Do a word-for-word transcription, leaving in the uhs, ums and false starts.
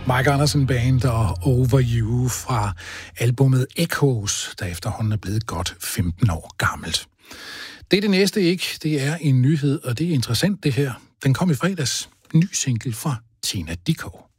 Mike Anderson Band og Over You fra albumet Echoes, der efterhånden er blevet godt femten år gammelt. Det er det næste ikke. Det er en nyhed, og det er interessant det her. Den kom i fredags. Ny single fra Tina Dickow.